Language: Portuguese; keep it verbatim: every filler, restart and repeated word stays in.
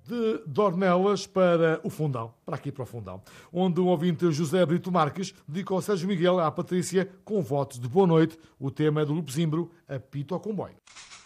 De Dornelas para o Fundão, para aqui para o Fundão, onde o ouvinte José Brito Marques dedicou ao Sérgio Miguel à Patrícia com votos de boa noite. O tema é do Grupo Zimbro, Apito ao Comboio.